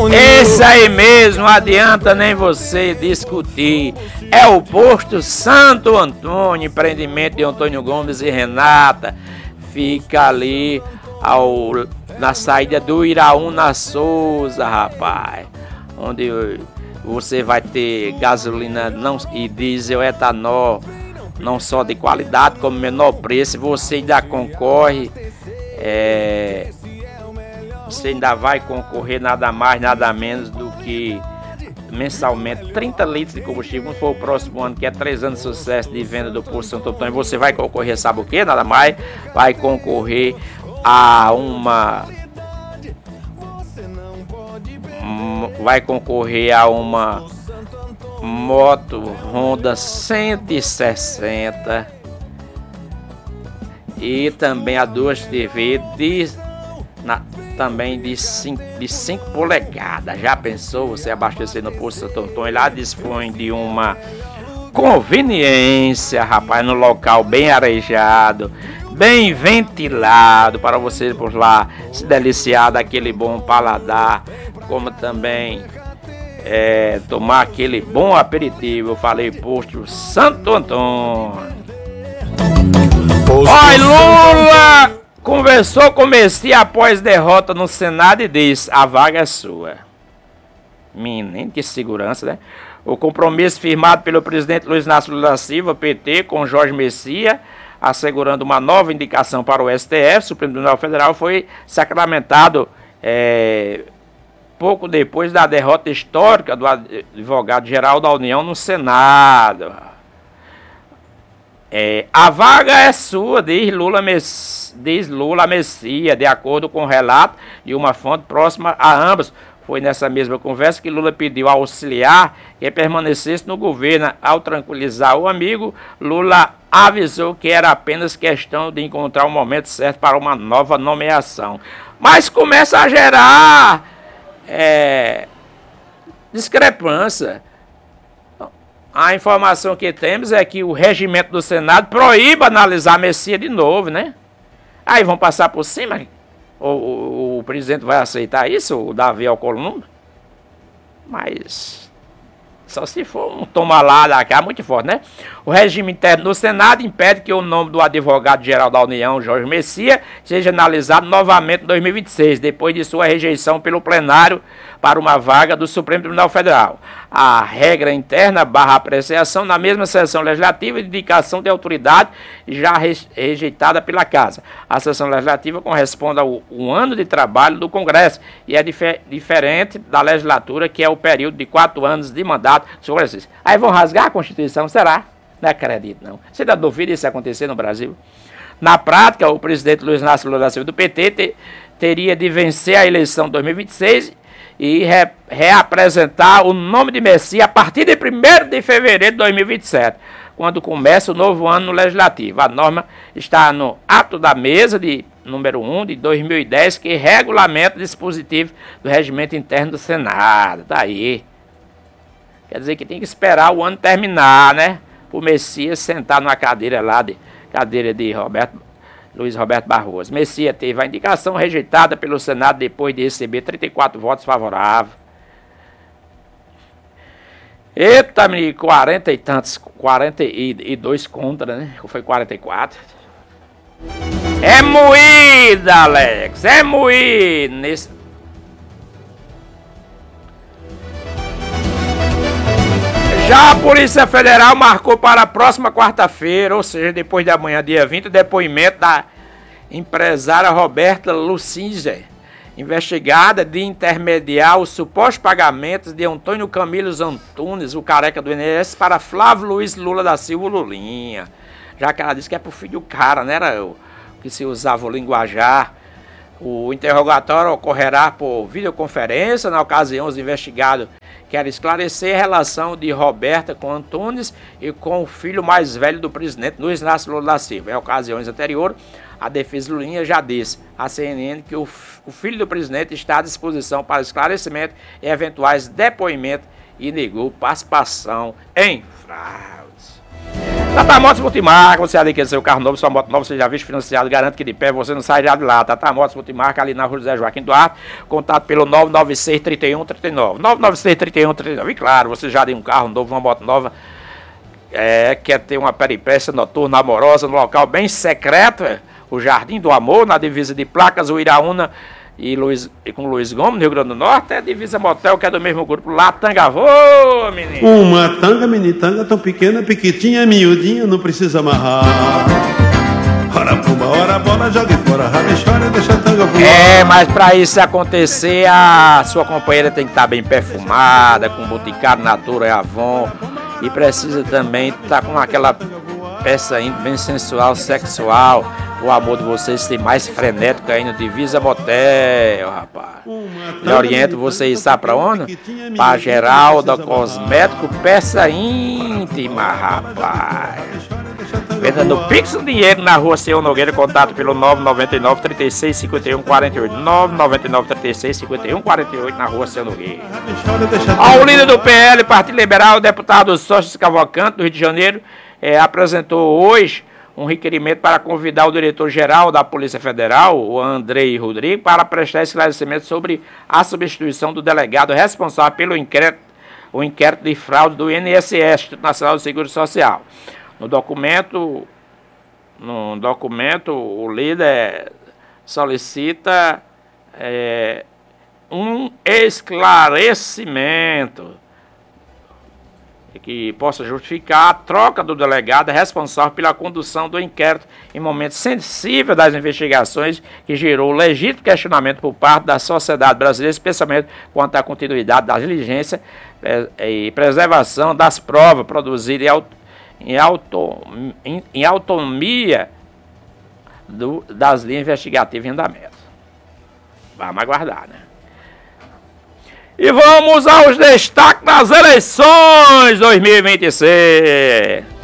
Esse aí mesmo, não adianta nem você discutir. É o posto Santo Antônio, empreendimento de Antônio Gomes e Renata. Fica ali na saída do Iraúna Souza, rapaz. Onde você vai ter gasolina e diesel, etanol, não só de qualidade, como menor preço. Você ainda concorre, você ainda vai concorrer nada mais, nada menos do que mensalmente 30 litros de combustível. Quando for o próximo ano, que é 3 anos de sucesso de venda do posto Santo Antônio, você vai concorrer, sabe o que? Nada mais, vai concorrer a uma moto Honda 160 e também a 2 TV também de 5 polegadas. Já pensou você abastecer no posto Santo Antônio? Lá dispõe de uma conveniência, rapaz, no local bem arejado, bem ventilado, para você por lá se deliciar daquele bom paladar, como também tomar aquele bom aperitivo. Eu falei posto Santo Antônio. Oi, Lula conversou com Messias após derrota no Senado e disse: a vaga é sua. Menino, que segurança, né? O compromisso firmado pelo presidente Luiz Inácio Lula da Silva, PT, com Jorge Messias, assegurando uma nova indicação para o STF, Supremo Tribunal Federal, foi sacramentado pouco depois da derrota histórica do advogado-geral da União no Senado. A vaga é sua, diz Lula Messias, de acordo com o relato de uma fonte próxima a ambos. Foi nessa mesma conversa que Lula pediu ao auxiliar que permanecesse no governo. Ao tranquilizar o amigo, Lula avisou que era apenas questão de encontrar o momento certo para uma nova nomeação. Mas começa a gerar discrepância. A informação que temos é que o regimento do Senado proíbe analisar Messias de novo, né? Aí vão passar por cima. O presidente vai aceitar isso, o Davi Alcolumbre? Mas só se for um toma lá da cá muito forte, né? O regime interno do Senado impede que o nome do advogado-geral da União, Jorge Messias, seja analisado novamente em 2026, depois de sua rejeição pelo plenário para uma vaga do Supremo Tribunal Federal. A regra interna barra apreciação na mesma sessão legislativa de indicação de autoridade já rejeitada pela Casa. A sessão legislativa corresponde ao um ano de trabalho do Congresso e é diferente da legislatura, que é o período de 4 anos de mandato sobre isso. Aí vão rasgar a Constituição, será? Não acredito, não. Você ainda duvida isso acontecer no Brasil? Na prática, o presidente Luiz Inácio Lula da Silva do PT teria de vencer a eleição de 2026 e reapresentar o nome de Messias a partir de 1º de fevereiro de 2027, quando começa o novo ano legislativo. A norma está no ato da mesa de número 1 de 2010, que regulamenta o dispositivo do regimento interno do Senado. Tá aí. Quer dizer que tem que esperar o ano terminar, né? O Messias sentar numa cadeira lá, cadeira de Luiz Roberto Barroso. Messias teve a indicação rejeitada pelo Senado depois de receber 34 votos favoráveis. Eita, menino, 40 e tantos, 42 contra, né? Foi 44. É moída, Alex, é moída. Já a Polícia Federal marcou para a próxima quarta-feira, ou seja, depois de amanhã, dia 20, o depoimento da empresária Roberta Lucinzer, investigada de intermediar os supostos pagamentos de Antônio Camilo Antunes, o careca do INSS, para Flávio Luiz Lula da Silva Lulinha. Já que ela disse que é pro filho do cara, né? Era o que se usava o linguajar. O interrogatório ocorrerá por videoconferência. Na ocasião, os investigados querem esclarecer a relação de Roberta com Antunes e com o filho mais velho do presidente, Luiz Inácio Lula da Silva. Em ocasiões anteriores, a defesa Lulinha já disse à CNN que o filho do presidente está à disposição para esclarecimento e eventuais depoimentos e negou participação em fraudes. Tata Motos Multimarca, você adquire seu carro novo, sua moto nova, você já visto financiado, garante que de pé você não sai já de lá. Tata Motos Multimarca, ali na rua José Joaquim Duarte, contato pelo 996-3139. 996-3139. E claro, você já tem um carro novo, uma moto nova, quer ter uma peripécia noturna amorosa no local bem secreto, o Jardim do Amor, na divisa de Placas, o Iraúna e com Luiz Gomes, no Rio Grande do Norte, é divisa motel, que é do mesmo grupo, lá Tangavô, menino. Uma tanga, mini tanga, tão pequena, piquitinha, miudinha, não precisa amarrar. Ora puma, ora bola, joga fora, rabichora, deixa a tanga voar. Mas pra isso acontecer, a sua companheira tem que estar bem perfumada, com Boticário, Natura e Avon, e precisa também estar com aquela peça bem sensual, sexual. O amor de vocês ser mais frenético aí no Divisa Motel, rapaz. Eu oriento vocês, sabe pra onde? Pra Geralda Cosmético, peça íntima, rapaz. Venda no Pix do Dinheiro na rua Senhor Nogueira, contato pelo 999-3651-48. 999-3651-48 na rua Senhor Nogueira. O líder do PL, Partido Liberal, o deputado Sócio Cavalcante, do Rio de Janeiro, apresentou hoje um requerimento para convidar o diretor-geral da Polícia Federal, o Andrei Rodrigues, para prestar esclarecimento sobre a substituição do delegado responsável pelo inquérito de fraude do INSS, Instituto Nacional do Seguro Social. No documento, o líder solicita um esclarecimento que possa justificar a troca do delegado responsável pela condução do inquérito em momento sensível das investigações, que gerou legítimo questionamento por parte da sociedade brasileira, especialmente quanto à continuidade da diligência e preservação das provas produzidas em autonomia das linhas investigativas em andamento. Vamos aguardar, né? E vamos aos destaques das eleições 2026.